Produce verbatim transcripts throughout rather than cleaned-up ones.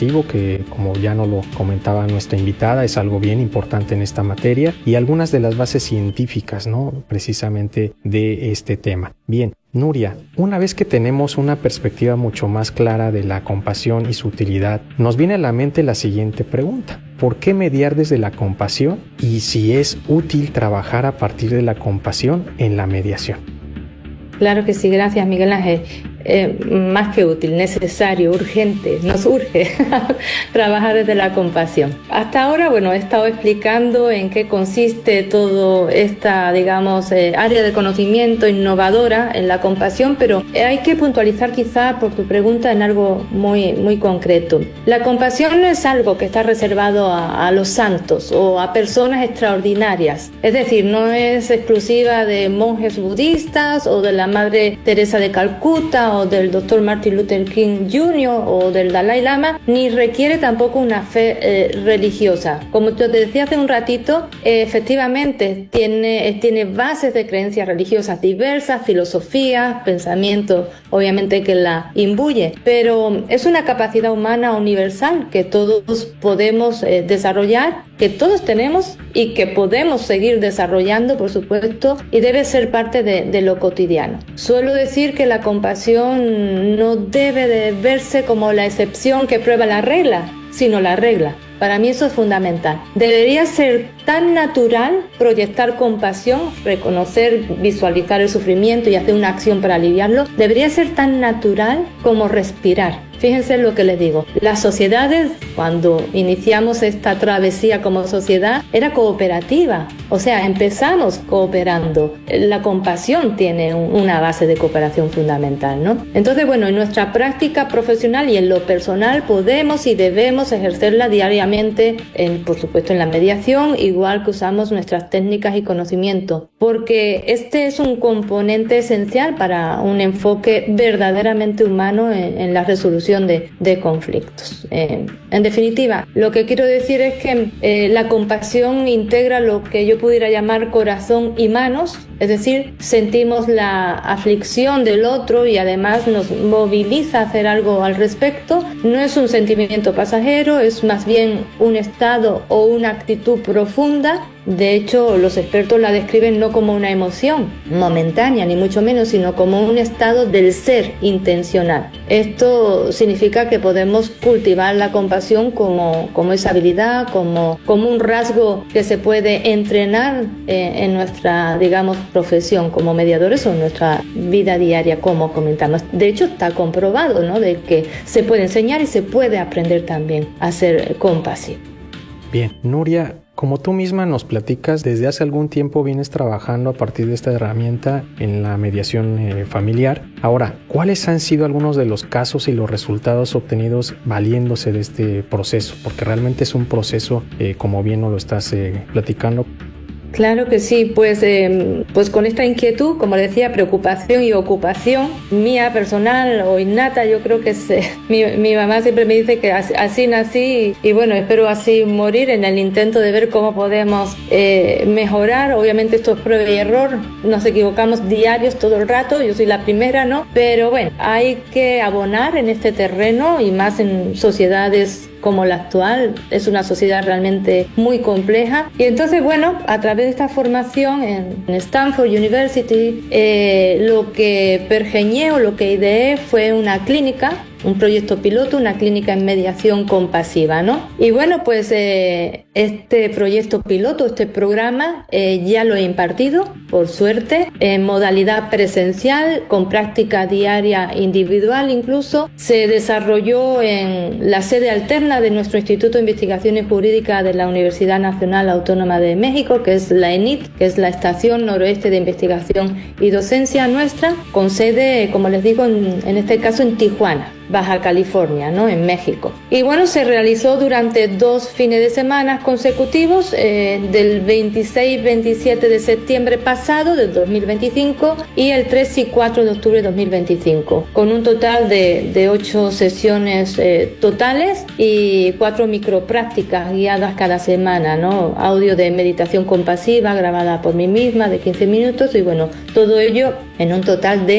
compasivo, que como ya nos lo comentaba nuestra invitada, es algo bien importante en esta materia, y algunas de las bases científicas, ¿no?, precisamente de este tema. Bien, Nuria, una vez que tenemos una perspectiva mucho más clara de la compasión y su utilidad, nos viene a la mente la siguiente pregunta: ¿por qué mediar desde la compasión? Y si es útil trabajar a partir de la compasión en la mediación. Claro que sí, gracias Miguel Ángel. Eh, más que útil, necesario, urgente, nos urge trabajar desde la compasión. Hasta ahora, bueno, he estado explicando en qué consiste todo esta, digamos, eh, área de conocimiento innovadora en la compasión, pero hay que puntualizar quizá por tu pregunta en algo muy, muy concreto. La compasión no es algo que está reservado a, a los santos o a personas extraordinarias, es decir, no es exclusiva de monjes budistas o de la Madre Teresa de Calcuta o del doctor Martin Luther King junior o del Dalai Lama, ni requiere tampoco una fe eh, religiosa. Como yo te decía hace un ratito, eh, efectivamente tiene, tiene bases de creencias religiosas diversas, filosofías, pensamientos, obviamente que la imbuye, pero es una capacidad humana universal que todos podemos eh, desarrollar, que todos tenemos y que podemos seguir desarrollando, por supuesto, y debe ser parte de, de lo cotidiano. Suelo decir que la compasión no debe de verse como la excepción que prueba la regla, sino la regla. Para mí eso es fundamental. Debería ser tan natural proyectar compasión, reconocer, visualizar el sufrimiento y hacer una acción para aliviarlo. Debería ser tan natural como respirar. Fíjense lo que les digo. Las sociedades, cuando iniciamos esta travesía como sociedad, era cooperativa. O sea, empezamos cooperando. La compasión tiene una base de cooperación fundamental, ¿no? Entonces, bueno, en nuestra práctica profesional y en lo personal podemos y debemos ejercerla diariamente, en, por supuesto en la mediación, igual que usamos nuestras técnicas y conocimientos, porque este es un componente esencial para un enfoque verdaderamente humano en, en la resolución De, de conflictos. Eh, en definitiva, lo que quiero decir es que eh, la compasión integra lo que yo pudiera llamar corazón y manos, es decir, sentimos la aflicción del otro y además nos moviliza a hacer algo al respecto. No es un sentimiento pasajero, es más bien un estado o una actitud profunda. De hecho, los expertos la describen no como una emoción momentánea, ni mucho menos, sino como un estado del ser intencional. Esto significa que podemos cultivar la compasión como, como esa habilidad, como, como un rasgo que se puede entrenar eh, en nuestra, digamos, profesión como mediadores o en nuestra vida diaria, como comentamos. De hecho, está comprobado, ¿no?, de que se puede enseñar y se puede aprender también a ser compasivo. Bien, Nuria, como tú misma nos platicas, desde hace algún tiempo vienes trabajando a partir de esta herramienta en la mediación eh, familiar. Ahora, ¿cuáles han sido algunos de los casos y los resultados obtenidos valiéndose de este proceso? Porque realmente es un proceso, eh, como bien nos lo estás eh, platicando. Claro que sí, pues, eh, pues con esta inquietud, como decía, preocupación y ocupación mía personal o innata, yo creo que es, eh, mi, mi mamá siempre me dice que así, así nací y, y bueno, espero así morir en el intento de ver cómo podemos eh, mejorar. Obviamente esto es prueba y error, nos equivocamos diarios todo el rato, yo soy la primera, ¿no? Pero bueno, hay que abonar en este terreno y más en sociedades como la actual. Es una sociedad realmente muy compleja y entonces, bueno, a través de esta formación en Stanford University, eh, lo que pergeñé o lo que ideé fue una clínica, un proyecto piloto, una clínica en mediación compasiva, ¿no? Y bueno, pues eh, este proyecto piloto, este programa, eh, ya lo he impartido, por suerte, en modalidad presencial, con práctica diaria individual incluso. Se desarrolló en la sede alterna de nuestro Instituto de Investigaciones Jurídicas de la Universidad Nacional Autónoma de México, que es la ENIT, que es la Estación Noroeste de Investigación y Docencia nuestra, con sede, como les digo, en, en este caso en Tijuana, Baja California, ¿no?, en México. Y bueno, se realizó durante dos fines de semana consecutivos, eh, del veintiséis veintisiete de septiembre pasado del dos mil veinticinco y el tres y cuatro de octubre de dos mil veinticinco, con un total de, de ocho sesiones eh, totales y cuatro microprácticas guiadas cada semana, ¿no? Audio de meditación compasiva grabada por mí misma de quince minutos y bueno, todo ello en un total de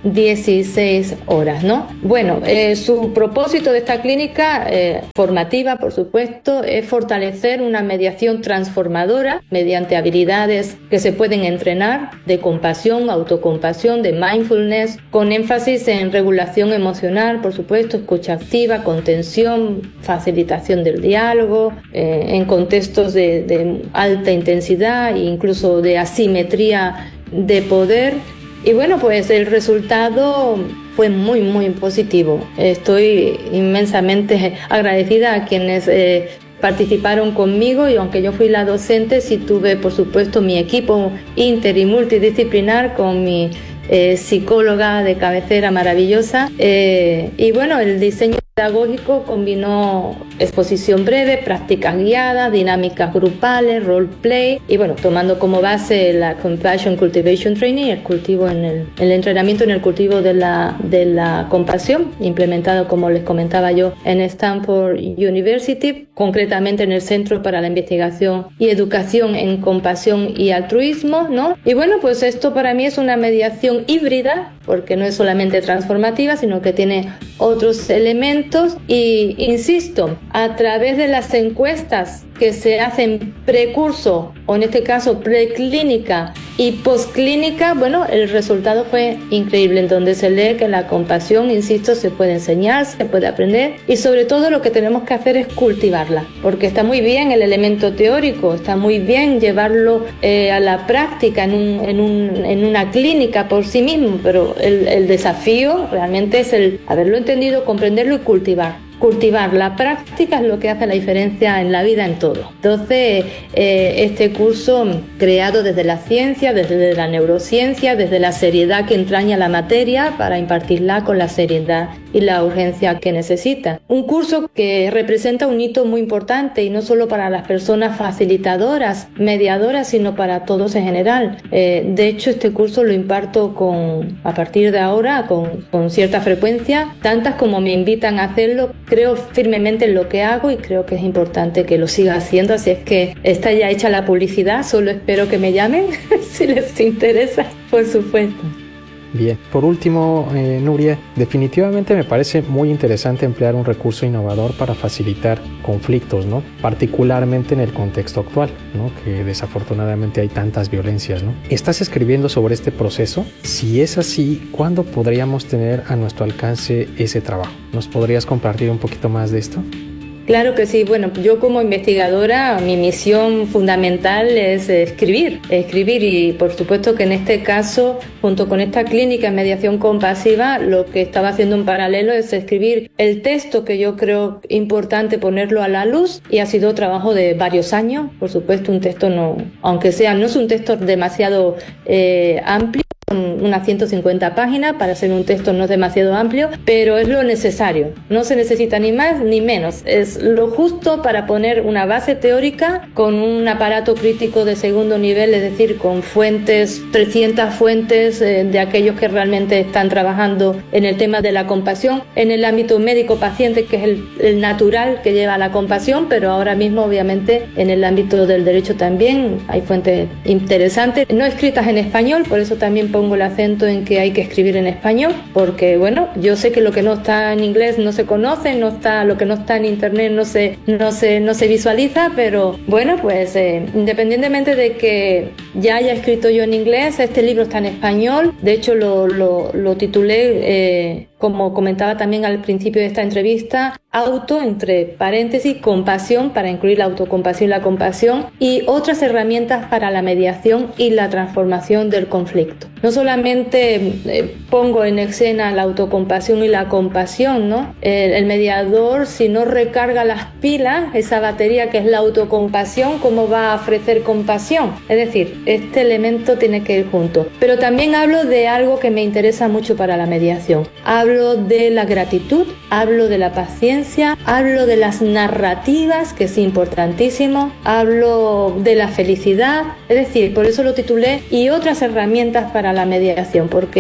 dieciséis horas, ¿no? Bueno, eh, su propósito de esta clínica eh, formativa, por supuesto, es fortalecer una mediación transformadora mediante habilidades que se pueden entrenar de compasión, autocompasión, de mindfulness, con énfasis en regulación emocional, por supuesto, escucha activa, contención, facilitación del diálogo, eh, en contextos de, de alta intensidad e incluso de asimetría de poder. Y bueno, pues el resultado fue muy, muy positivo. Estoy inmensamente agradecida a quienes eh, participaron conmigo, y aunque yo fui la docente, sí tuve, por supuesto, mi equipo inter y multidisciplinar con mi eh, psicóloga de cabecera maravillosa. Eh, y bueno, el diseño pedagógico combinó exposición breve, prácticas guiadas, dinámicas grupales, role play y bueno, tomando como base la Compassion Cultivation Training, el cultivo en el, el entrenamiento en el cultivo de la, de la compasión, implementado, como les comentaba yo, en Stanford University, concretamente en el Centro para la Investigación y Educación en Compasión y Altruismo, ¿no? Y bueno, pues esto para mí es una mediación híbrida, porque no es solamente transformativa, sino que tiene otros elementos y, insisto, a través de las encuestas que se hacen precurso, o en este caso preclínica y postclínica, bueno, el resultado fue increíble, en donde se lee que la compasión, insisto, se puede enseñar, se puede aprender, y sobre todo lo que tenemos que hacer es cultivarla, porque está muy bien el elemento teórico, está muy bien llevarlo eh, a la práctica en, un, en, un, en una clínica por sí mismo, pero el, el desafío realmente es el haberlo entendido, comprenderlo y cultivar. Cultivar la práctica es lo que hace la diferencia en la vida, en todo. Entonces, eh, este curso, creado desde la ciencia, desde la neurociencia, desde la seriedad que entraña la materia, para impartirla con la seriedad y la urgencia que necesita. Un curso que representa un hito muy importante, y no solo para las personas facilitadoras, mediadoras, sino para todos en general. Eh, de hecho, este curso lo imparto con, a partir de ahora con, con cierta frecuencia, tantas como me invitan a hacerlo. Creo firmemente en lo que hago y creo que es importante que lo siga haciendo, así es que está ya hecha la publicidad, solo espero que me llamen si les interesa, por supuesto. Bien, por último, eh, Nuria, definitivamente me parece muy interesante emplear un recurso innovador para facilitar conflictos, ¿no? Particularmente en el contexto actual, ¿no? Que desafortunadamente hay tantas violencias, ¿no? ¿Estás escribiendo sobre este proceso? Si es así, ¿cuándo podríamos tener a nuestro alcance ese trabajo? ¿Nos podrías compartir un poquito más de esto? Claro que sí. Bueno, yo como investigadora, mi misión fundamental es escribir, escribir y por supuesto que en este caso, junto con esta clínica en mediación compasiva, lo que estaba haciendo en paralelo es escribir el texto que yo creo importante ponerlo a la luz, y ha sido trabajo de varios años. Por supuesto, un texto no, aunque sea, no es un texto demasiado eh, amplio, unas ciento cincuenta páginas, para ser un texto no es demasiado amplio, pero es lo necesario, no se necesita ni más ni menos, es lo justo para poner una base teórica con un aparato crítico de segundo nivel, es decir, con fuentes, trescientas fuentes eh, de aquellos que realmente están trabajando en el tema de la compasión, en el ámbito médico-paciente, que es el, el natural que lleva a la compasión, pero ahora mismo obviamente en el ámbito del derecho también hay fuentes interesantes, no escritas en español, por eso también pongo el acento en que hay que escribir en español, porque bueno, yo sé que lo que no está en inglés no se conoce, no está, lo que no está en internet no se, no se, no se visualiza, pero bueno, pues eh, independientemente de que ya haya escrito yo en inglés, este libro está en español. De hecho lo, lo, lo titulé, eh, como comentaba también al principio de esta entrevista, auto, entre paréntesis, compasión, para incluir la autocompasión y la compasión, y otras herramientas para la mediación y la transformación del conflicto. No solamente eh, pongo en escena la autocompasión y la compasión, ¿no? El, el mediador, si no recarga las pilas, esa batería que es la autocompasión, ¿cómo va a ofrecer compasión? Es decir, este elemento tiene que ir junto. Pero también hablo de algo que me interesa mucho para la mediación. Hablo de la gratitud, hablo de la paciencia, hablo de las narrativas, que es importantísimo, hablo de la felicidad, es decir, por eso lo titulé, y otras herramientas para la mediación, porque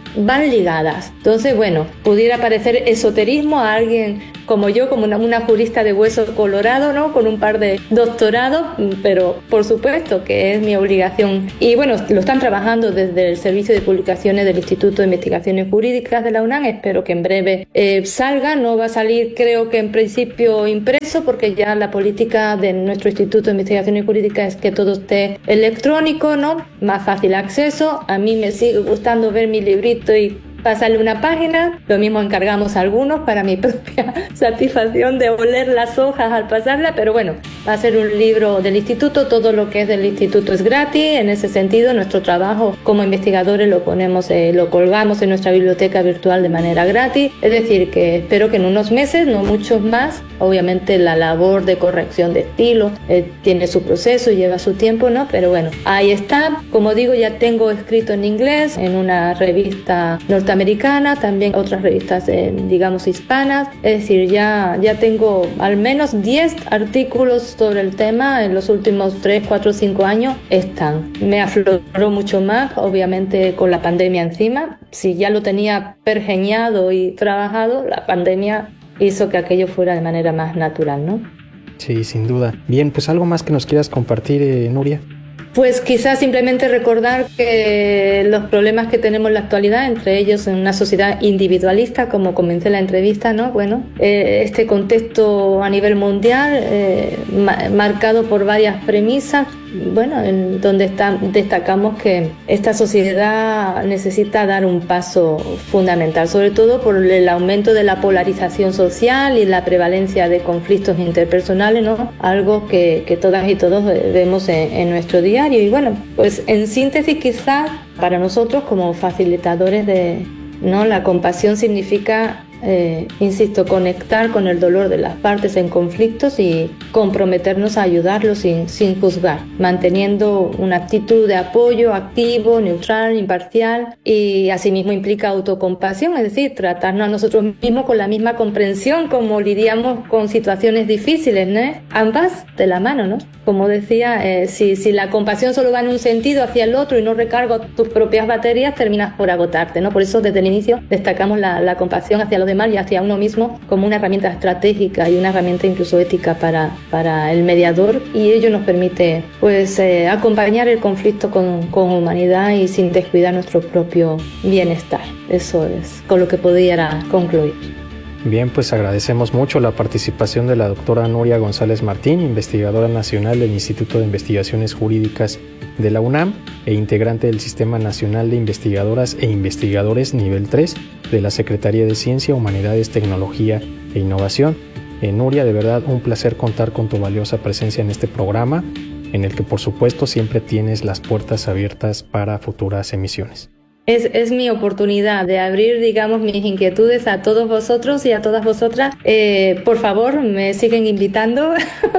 van ligadas. Entonces, bueno, pudiera parecer esoterismo a alguien como yo, como una, una jurista de hueso colorado, ¿no? Con un par de doctorados, pero por supuesto que es mi obligación. Y bueno, lo están trabajando desde el Servicio de Publicaciones del Instituto de Investigaciones Jurídicas de la UNAM. Espero que en breve eh, salga. No va a salir, creo que en principio impreso, porque ya la política de nuestro Instituto de Investigaciones Jurídicas es que todo esté electrónico, ¿no? Más fácil acceso. A mí me sigue gustando ver mi librito y pasarle una página. Lo mismo encargamos a algunos para mi propia satisfacción de oler las hojas al pasarla, pero bueno, va a ser un libro del instituto. Todo lo que es del instituto es gratis. En ese sentido, nuestro trabajo como investigadores lo ponemos, eh, lo colgamos en nuestra biblioteca virtual de manera gratis. Es decir, que espero que en unos meses, no muchos más, obviamente la labor de corrección de estilo eh, tiene su proceso y lleva su tiempo, ¿no? Pero bueno, ahí está. Como digo, ya tengo escrito en inglés en una revista norteamericana, americana, también otras revistas, eh, digamos, hispanas. Es decir, ya, ya tengo al menos diez artículos sobre el tema en los últimos tres, cuatro, cinco años. Están. Me afloró mucho más, obviamente, con la pandemia encima. Si ya lo tenía pergeñado y trabajado, la pandemia hizo que aquello fuera de manera más natural, ¿no? Sí, sin duda. Bien, pues algo más que nos quieras compartir, eh, Nuria. Pues quizás simplemente recordar que los problemas que tenemos en la actualidad, entre ellos en una sociedad individualista, como comencé la entrevista, ¿no? Bueno, eh, este contexto a nivel mundial, eh, ma- marcado por varias premisas, bueno, en donde está, destacamos que esta sociedad necesita dar un paso fundamental, sobre todo por el aumento de la polarización social y la prevalencia de conflictos interpersonales, ¿no? Algo que, que todas y todos vemos en, en nuestro diario. Y bueno, pues en síntesis, quizás para nosotros como facilitadores de, ¿no? La compasión significa, Eh, insisto, conectar con el dolor de las partes en conflictos y comprometernos a ayudarlos sin, sin juzgar, manteniendo una actitud de apoyo activo, neutral, imparcial, y asimismo implica autocompasión, es decir, tratarnos a nosotros mismos con la misma comprensión como lidiamos con situaciones difíciles, ¿no? Ambas de la mano, ¿no? Como decía, eh, si, si la compasión solo va en un sentido hacia el otro y no recarga tus propias baterías, terminas por agotarte, ¿no? Por eso desde el inicio destacamos la, la compasión hacia los demás y hacia uno mismo como una herramienta estratégica y una herramienta incluso ética para, para el mediador, y ello nos permite pues eh, acompañar el conflicto con, con humanidad y sin descuidar nuestro propio bienestar. Eso es con lo que pudiera concluir. Bien, pues agradecemos mucho la participación de la doctora Nuria González Martín, investigadora nacional del Instituto de Investigaciones Jurídicas de la UNAM e integrante del Sistema Nacional de Investigadoras e Investigadores Nivel tres de la Secretaría de Ciencia, Humanidades, Tecnología e Innovación. Eh, Nuria, de verdad un placer contar con tu valiosa presencia en este programa, en el que por supuesto siempre tienes las puertas abiertas para futuras emisiones. Es, es mi oportunidad de abrir, digamos, mis inquietudes a todos vosotros y a todas vosotras. Eh, por favor, me siguen invitando,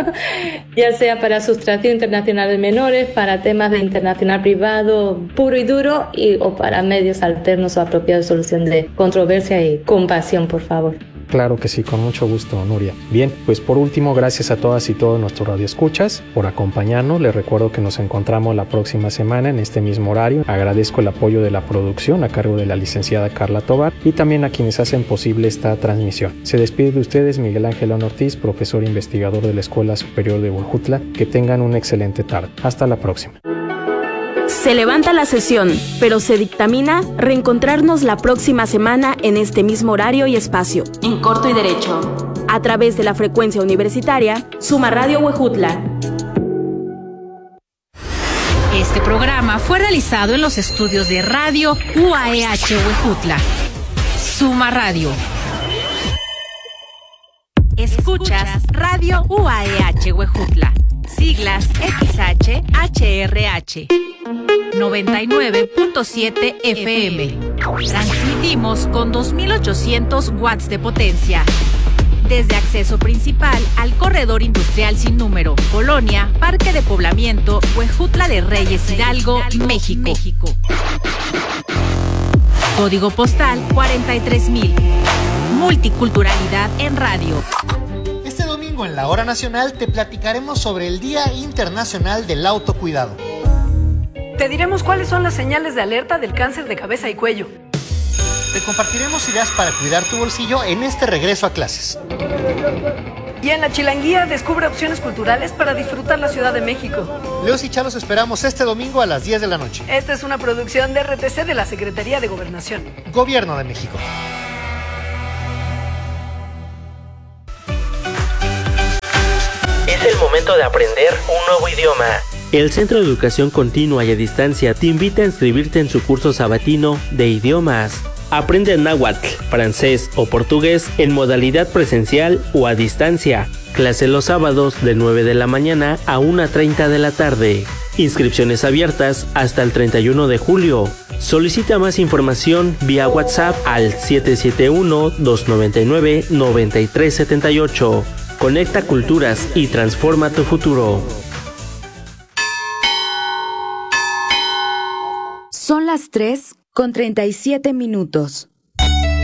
ya sea para sustracción internacional de menores, para temas de internacional privado puro y duro, y, o para medios alternos o apropiados de solución de controversia y compasión, por favor. Claro que sí, con mucho gusto, Nuria. Bien, pues por último, gracias a todas y todos nuestros radioescuchas por acompañarnos. Les recuerdo que nos encontramos la próxima semana en este mismo horario. Agradezco el apoyo de la producción a cargo de la licenciada Carla Tobar y también a quienes hacen posible esta transmisión. Se despide de ustedes Miguel Ángel Ortiz, profesor e investigador de la Escuela Superior de Huejutla. Que tengan una excelente tarde. Hasta la próxima. Se levanta la sesión, pero se dictamina reencontrarnos la próxima semana en este mismo horario y espacio. En corto y derecho. A través de la frecuencia universitaria, Suma Radio Huejutla. Este programa fue realizado en los estudios de Radio U A E H Huejutla. Suma Radio. Escuchas Radio U A E H Huejutla. Siglas X H H R H. noventa y nueve punto siete F M. Transmitimos con dos mil ochocientos watts de potencia. Desde acceso principal al corredor industrial sin número, Colonia, Parque de Poblamiento, Huejutla de Reyes, Hidalgo, México. México. Código postal cuarenta y tres mil. Multiculturalidad en radio. Este domingo en la Hora Nacional te platicaremos sobre el Día Internacional del Autocuidado. Te diremos cuáles son las señales de alerta del cáncer de cabeza y cuello. te compartiremos ideas para cuidar tu bolsillo en este regreso a clases. Y en La Chilanguía descubre opciones culturales para disfrutar la Ciudad de México. Leos y Chalos esperamos este domingo a las diez de la noche. Esta es una producción de R T C de la Secretaría de Gobernación. Gobierno de México. Es el momento de aprender un nuevo idioma. El Centro de Educación Continua y a Distancia te invita a inscribirte en su curso sabatino de idiomas. Aprende náhuatl, francés o portugués en modalidad presencial o a distancia. Clase los sábados de nueve de la mañana a una treinta de la tarde. Inscripciones abiertas hasta el treinta y uno de julio. Solicita más información vía WhatsApp al siete siete uno, dos nueve nueve, nueve tres siete ocho. Conecta culturas y transforma tu futuro. Son las tres con treinta y siete minutos.